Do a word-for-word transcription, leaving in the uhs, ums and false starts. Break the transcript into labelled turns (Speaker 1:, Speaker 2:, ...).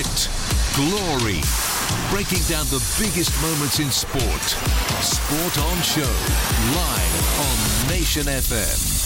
Speaker 1: Grit, glory. Breaking down the biggest moments in sport. Sport on Show, live on Nation F M.